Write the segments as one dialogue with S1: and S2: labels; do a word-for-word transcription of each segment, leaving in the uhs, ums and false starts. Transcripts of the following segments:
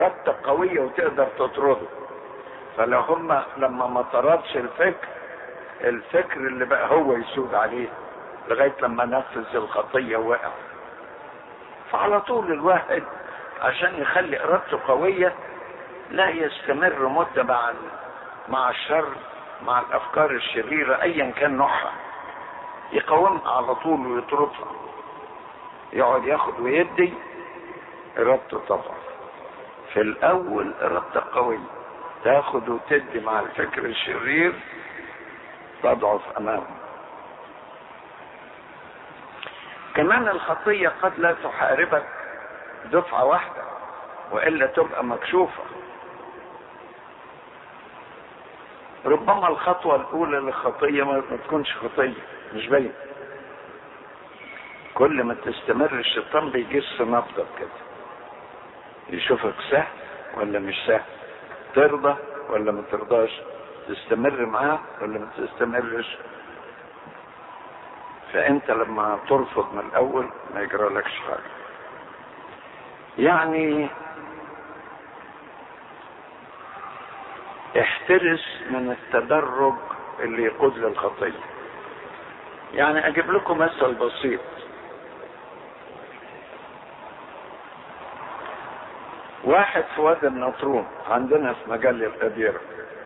S1: إرادتك قوية وتقدر تطرده. فلو هم لما ما طردش الفكر، الفكر اللي بقى هو يسود عليه لغاية لما نفذ الخطية وقع. فعلى طول الواحد عشان يخلي إرادته قوية لا يستمر مدة مع مع الشر، مع الأفكار الشريرة أيا كان نوعها، يقاومها على طول ويطردها. يقعد ياخد ويدي، إرادته تضعف. في الأول إرادتك قوية، تاخد وتدي مع الفكر الشرير، تضعف أمامه. كمان الخطية قد لا تحاربك دفعة واحدة، وإلا تبقى مكشوفة. ربما الخطوة الأولى للخطية ما تكونش خطية، مش باين. كل ما تستمر الشيطان بيجس نبضك كده، يشوفك سهل ولا مش سهل، ترضى ولا ما ترضاش، تستمر معاه ولا ما تستمرش. فانت لما ترفض من الاول ما يجرى لكش حاجه. يعني احترس من التدرج اللي يقود للخطيه. يعني اجيب لكم مثل بسيط. واحد في وادي النطرون عندنا في مجال القديرة،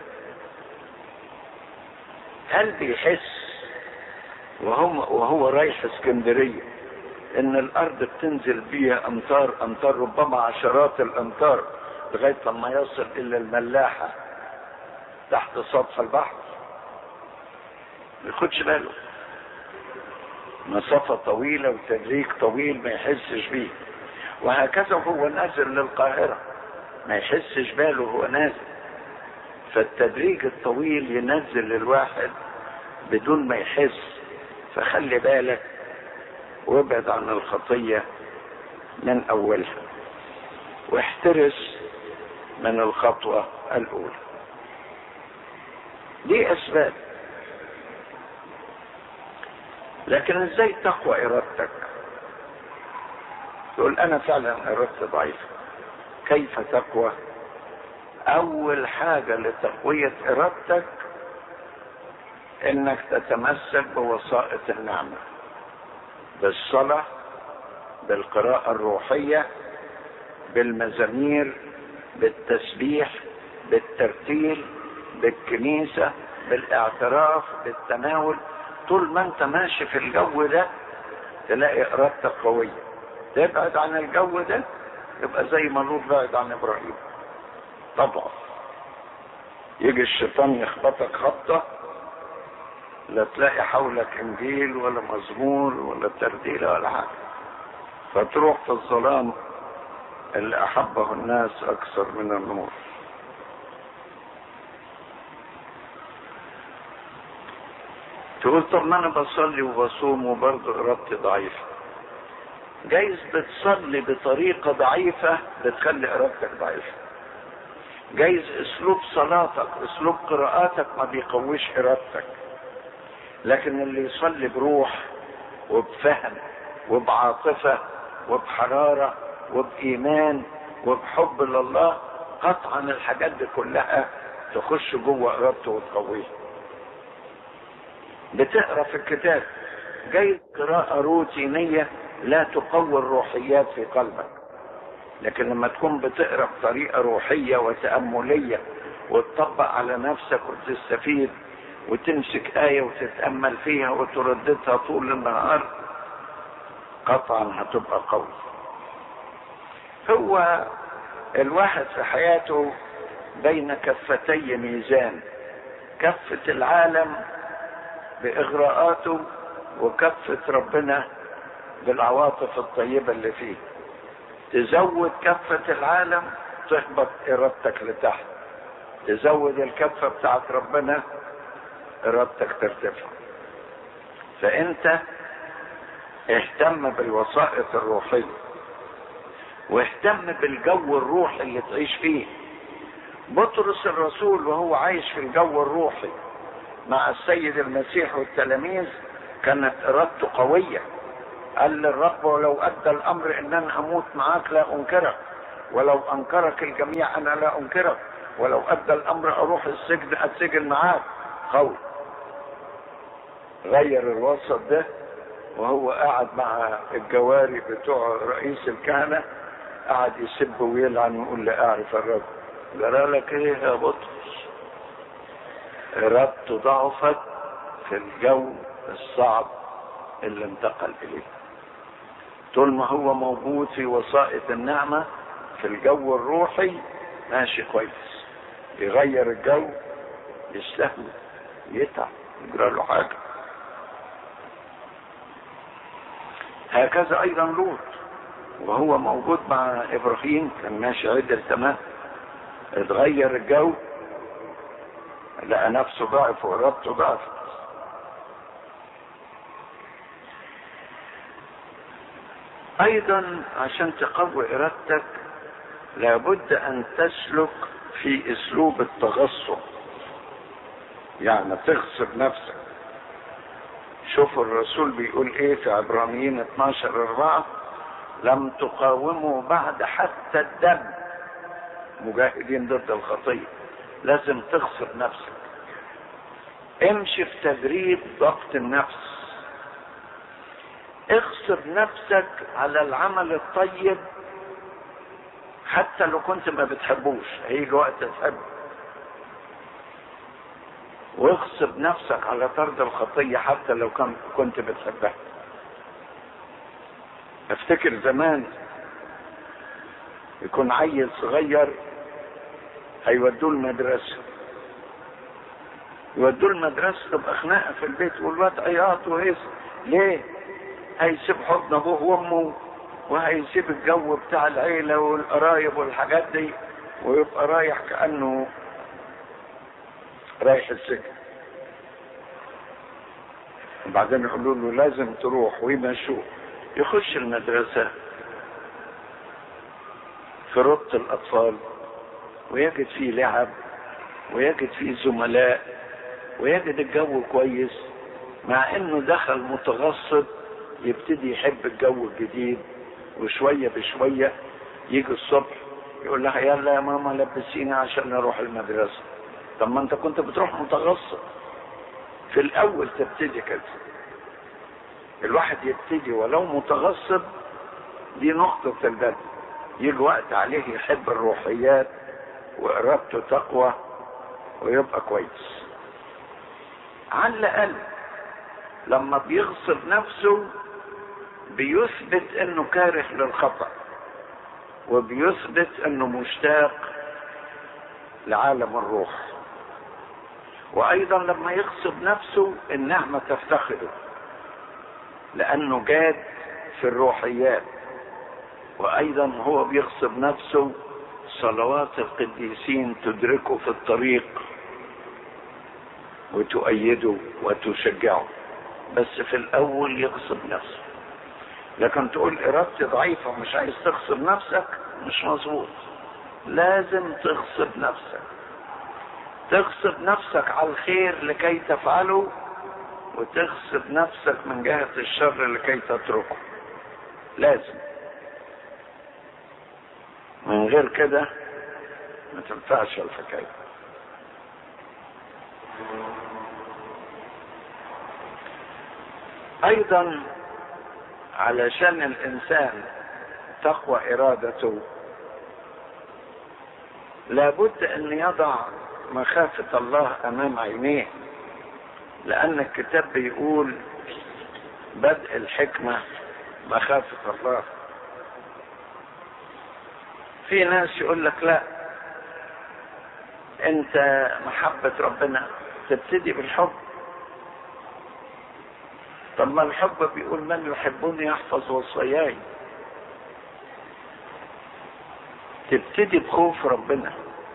S1: هل بيحس وهو وهو رايح اسكندرية ان الارض بتنزل بيها امتار امتار، ربما عشرات الامتار، لغاية لما يصل الى الملاحة تحت سطح البحر؟ ما ياخدش باله. مسافة طويلة وتدريج طويل ما يحسش بيه. وهكذا هو نازل للقاهرة ما يحسش باله هو نازل. فالتدريج الطويل ينزل الواحد بدون ما يحس. فخلي بالك وابعد عن الخطية من أولها، واحترس من الخطوة الأولى. دي أسباب. لكن ازاي تقوى إرادتك؟ تقول أنا فعلا إرادتي ضعيفة. كيف تقوى؟ أول حاجة لتقوية إرادتك إنك تتمسك بوسائط النعمة، بالصلاة، بالقراءة الروحية، بالمزامير، بالتسبيح، بالترتيل، بالكنيسة، بالاعتراف، بالتناول. طول ما انت ماشي في الجو ده تلاقي إرادتك قوية. تبعد عن الجو ده يبقى زي ما لوط بعد عن إبراهيم، طبعا يجي الشيطان يخبطك خبطة لا تلاقي حولك انجيل ولا مزمور ولا ترديلة ولا حاجة، فتروح في الظلام اللي احبه الناس اكثر من النور. تقول طب ما انا بصلي وبصوم وبرضه ارادتي ضعيفة. جايز بتصلي بطريقة ضعيفة بتخلي ارادتك ضعيفة. جايز اسلوب صلاتك اسلوب قراءاتك ما بيقويش ارادتك. لكن اللي يصلي بروح وبفهم وبعاطفة وبحرارة وبإيمان وبحب لله، قطعا الحاجات دي كلها تخش جوه إرادته وتقويه. بتقرأ في الكتاب، جايز قراءة روتينية لا تقوي الروحيات في قلبك. لكن لما تكون بتقرأ بطريقة روحية وتأملية وتطبق على نفسك وتستفيد وتمسك آية وتتأمل فيها وترددها طول النهار، قطعا هتبقى قوي. هو الواحد في حياته بين كفتي ميزان، كفة العالم بإغراءاته وكفة ربنا بالعواطف الطيبة اللي فيه. تزود كفة العالم تهبط إرادتك لتحت، تزود الكفة بتاعت ربنا إرادتك ترتفع. فأنت اهتم بالوسائط الروحية واهتم بالجو الروحي اللي تعيش فيه. بطرس الرسول وهو عايش في الجو الروحي مع السيد المسيح والتلاميذ كانت إرادته قوية. قال للرب ولو أدى الأمر إن أنا أموت معاك لا أنكرك. ولو انكرك الجميع انا لا انكرك، ولو ادى الامر اروح السجن اتسجن معاك. قوي. غير الوسط ده وهو قاعد مع الجواري بتوع رئيس الكهنة، قاعد يسب ويلعن ويقول لي اعرف الرب. قال لك ايه يا بطرس؟ ارادته ضعفت في الجو الصعب اللي انتقل اليه. طول ما هو موجود في وسائط النعمة في الجو الروحي ماشي كويس، يغير الجو يستهوي يتعب يجرى له حاجة. هكذا ايضا لوط وهو موجود مع ابراهيم كان ماشي عدل تمام، اتغير الجو لقى نفسه ضعف وارادته ضعفت. ايضا عشان تقوي ارادتك لابد ان تسلك في اسلوب التغصب، يعني تغصب نفسك. شوفوا الرسول بيقول ايه في عبرانيين اتناشر اربعة: لم تقاوموا بعد حتى الدم مجاهدين ضد الخطية. لازم تغصب نفسك. امشي في تدريب ضبط النفس. اغصب نفسك على العمل الطيب حتى لو كنت ما بتحبوش، هيجي وقت تحبه. واغصب نفسك على طرد الخطية حتى لو كنت بتحبها. افتكر زمان يكون عيل صغير هيودوه المدرسة، يودوه المدرسة تبقى خناقة في البيت والواد عياط وهيص. ليه؟ هيسيب حضن ابوه وامه وهيسيب الجو بتاع العيلة والقرايب والحاجات دي ويبقى رايح كأنه رايح السجن. وبعدين يقولوا له لازم تروح ويمشوه. يخش المدرسة في روضة الأطفال ويجد فيه لعب ويجد فيه زملاء ويجد الجو كويس، مع انه دخل متغصب يبتدي يحب الجو الجديد. وشوية بشوية يجي الصبح يقول لها يلا يا ماما لبسيني عشان اروح المدرسة. طب ما انت كنت بتروح متغصب. في الاول تبتدي كده، الواحد يبتدي ولو متغصب، دي نقطة البدء. يجي وقت عليه يحب الروحيات وإرادته تقوى ويبقى كويس. على الأقل لما بيغصب نفسه بيثبت انه كاره للخطأ وبيثبت انه مشتاق لعالم الروح. وايضا لما يغصب نفسه النعمة تفتقده لانه جاد في الروحيات. وايضا هو بيغصب نفسه صلوات القديسين تدركه في الطريق وتؤيده وتشجعه. بس في الاول يغصب نفسه. لكن تقول ارادتي ضعيفة ومش عايز تغصب نفسك، مش مظبوط. لازم تغصب نفسك، تغصب نفسك على الخير لكي تفعله، وتغصب نفسك من جهة الشر لكي تتركه. لازم. من غير كده ما تنفعش الحكاية. ايضا علشان الانسان تقوى ارادته لابد ان يضع مخافة الله امام عينيه، لان الكتاب بيقول بدء الحكمة مخافة الله. في ناس يقول لك لا، انت محبة ربنا تبتدي بالحب. طب ما الحب بيقول من يحبني يحفظ وصاياي. تبتدي بخوف ربنا.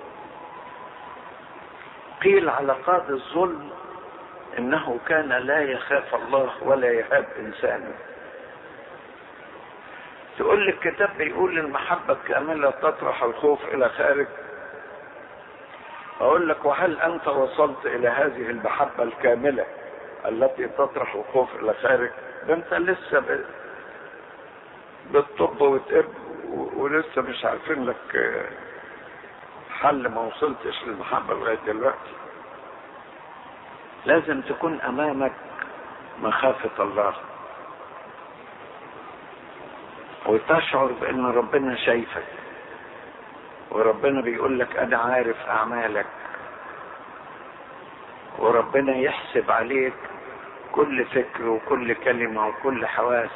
S1: قيل على قاضي الظلم انه كان لا يخاف الله ولا يهاب انسانا. تقول لي الكتاب بيقول المحبة الكاملة تطرح الخوف الى خارج. اقول لك وهل انت وصلت الى هذه المحبة الكاملة التي تطرح الخوف الى خارج؟ ده انت لسه بتطب وتقب ولسه مش عارفين لك حل، ما وصلتش للمحبة لغاية دلوقتي. لازم تكون امامك مخافة الله، وتشعر بان ربنا شايفك، وربنا بيقول لك انا عارف اعمالك، وربنا يحسب عليك كل فكر وكل كلمة وكل حواس.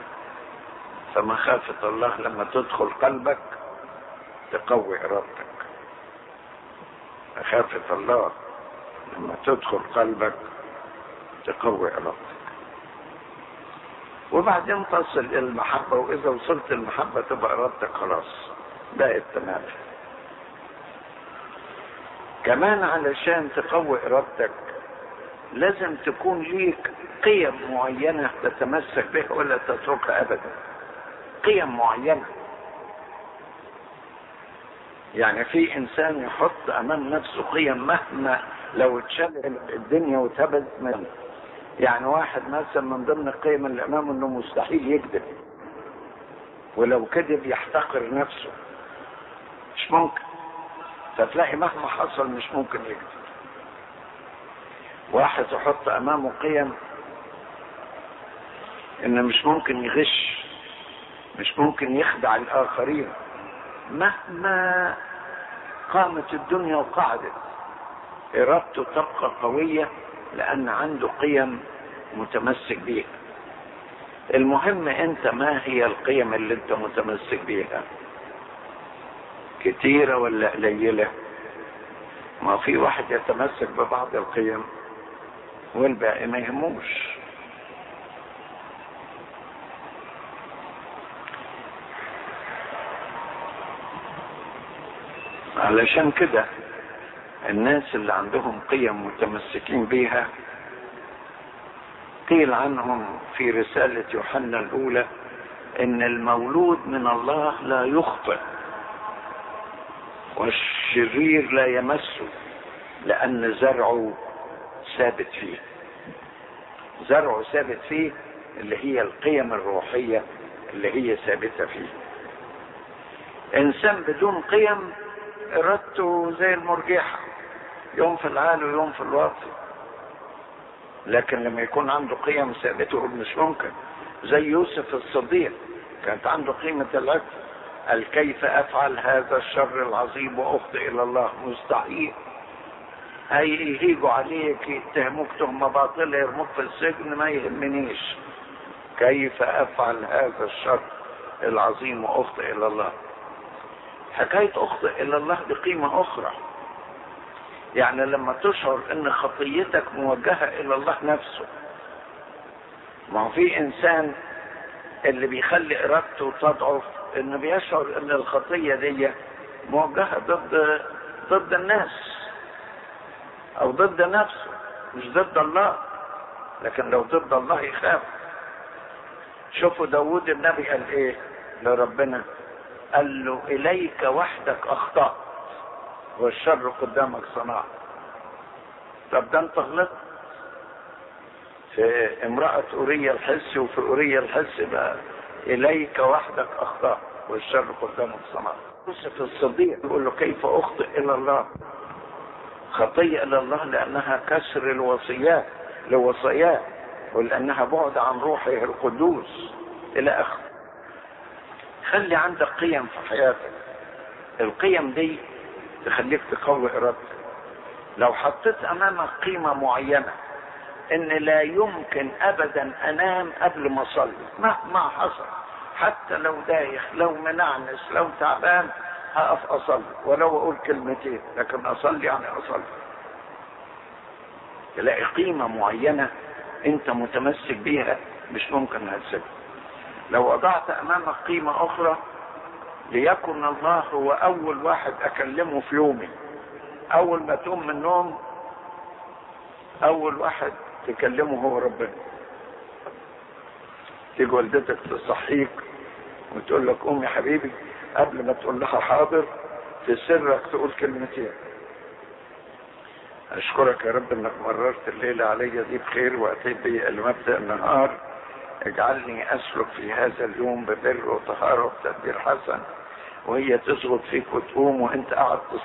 S1: فمخافة الله لما تدخل قلبك تقوي ارادتك. مخافة الله لما تدخل قلبك تقوي ارادتك، وبعدين تصل الى المحبة. واذا وصلت المحبة تبقى ارادتك خلاص بقت تمام. كمان علشان تقوي ارادتك لازم تكون ليك قيم معينة تتمسك بها ولا تتركها ابدا. قيم معينة، يعني في انسان يحط امام نفسه قيم مهما لو اتشل الدنيا واتهبت منه. يعني واحد مثلا من ضمن القيم اللي امامه انه مستحيل يكذب، ولو كذب يحتقر نفسه، مش ممكن. فتلاقي مهما حصل مش ممكن يكذب. واحد يحط امامه قيم ان مش ممكن يغش، مش ممكن يخدع الاخرين مهما قامت الدنيا وقعدت، ارادته تبقى قوية لان عنده قيم متمسك بيها. المهم انت ما هي القيم اللي انت متمسك بيها؟ كتيرة ولا قليلة؟ ما في واحد يتمسك ببعض القيم والباقي ما يهموش. علشان كده الناس اللي عندهم قيم متمسكين بيها قيل عنهم في رسالة يوحنا الأولى إن المولود من الله لا يخطئ والشرير لا يمسه لأن زرعه ثابت فيه. زرعه ثابت فيه اللي هي القيم الروحية اللي هي ثابتة فيه. إنسان بدون قيم إرادته زي المرجحة، يوم في العالي ويوم في الواطي. لكن لما يكون عنده قيم ثابته مش ممكن. زي يوسف الصديق كانت عنده قيمة العدل، قال كيف أفعل هذا الشر العظيم وأخطئ إلى الله؟ مستحيل. هيجوا عليك يتهموك تهمة باطلة يرموك في السجن، ما يهمنيش. كيف أفعل هذا الشر العظيم وأخطئ إلى الله؟ حكاية أخطئ إلى الله دي قيمة أخرى. يعني لما تشعر ان خطيتك موجهة الى الله نفسه. ما هو في انسان اللي بيخلي ارادته تضعف انه بيشعر ان الخطية دي موجهة ضد ضد الناس او ضد نفسه، مش ضد الله. لكن لو ضد الله يخاف. شوفوا داود النبي قال ايه لربنا؟ قال له اليك وحدك اخطأت والشر قدامك صناعة. طب ده انت غلطت في امرأة أوريا الحسي وفي أوريا الحسي بقى إليك وحدك أخطأ والشر قدامك صناعة. يوسف الصديق يقول له كيف أخطئ إلى الله؟ خطية إلى الله لأنها كسر الوصيات لوصيات، ولأنها بعد عن روحه القدوس إلى آخره. خلي عندك قيم في حياتك، القيم دي تخليك تقوي ارادتك. لو حطيت امامك قيمة معينة ان لا يمكن ابدا انام قبل ما اصلي مهما حصل، حتى لو دايخ لو منعنس لو تعبان هقف اصلي ولو اقول كلمتين، لكن اصلي يعني اصلي. تلاقي قيمة معينة انت متمسك بيها مش ممكن هتسيبها. لو وضعت امامك قيمة اخرى، ليكن الله هو اول واحد اكلمه في يومي، اول ما تقوم من النوم اول واحد تكلمه هو ربنا. تيجي والدتك تصحيك وتقول لك قوم يا حبيبي، قبل ما تقول لها حاضر في سرك تقول كلمتين: اشكرك يا رب انك مررت الليلة عليا دي بخير واتيت بي لمبدأ النهار اجعلني اسلك في هذا اليوم ببر وطهارة وتدبير حسن، وهي تسقط فيك وتقوم وانت قاعد